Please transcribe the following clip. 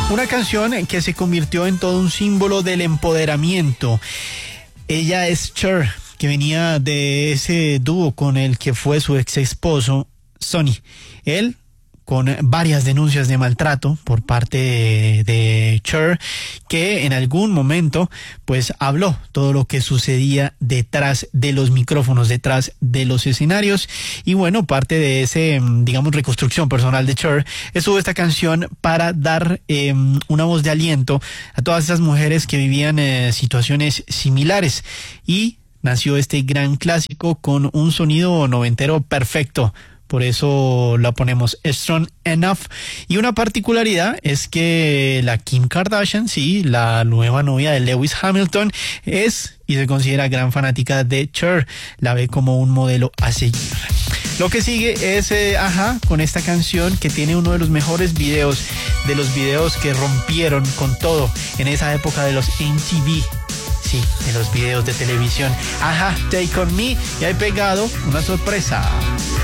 Una canción que se convirtió en todo un símbolo del empoderamiento. Ella es Cher, que venía de ese dúo con el que fue su ex esposo, Sonny. Él, con varias denuncias de maltrato por parte de Cher, que en algún momento pues habló todo lo que sucedía detrás de los micrófonos, detrás de los escenarios. Y bueno, parte de ese, digamos, reconstrucción personal de Cher estuvo esta canción para dar una voz de aliento a todas esas mujeres que vivían situaciones similares. Y nació este gran clásico con un sonido noventero perfecto. Por eso la ponemos Strong Enough. Y una particularidad es que la Kim Kardashian, sí, la nueva novia de Lewis Hamilton, es y se considera gran fanática de Cher. La ve como un modelo a seguir. Lo que sigue es Ajá, con esta canción que tiene uno de los mejores videos, de los videos que rompieron con todo en esa época de los MTV. Sí, de los videos de televisión. Ajá, Take On Me. Y hay pegado una sorpresa.